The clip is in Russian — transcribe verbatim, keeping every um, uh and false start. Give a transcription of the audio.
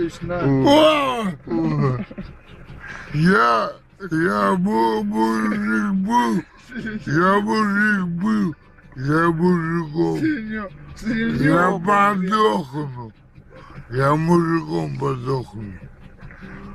будешь, на. О! Я, я был мужик был, я мужик был, я мужиком. Синё, Я подохну, я мужиком подохну.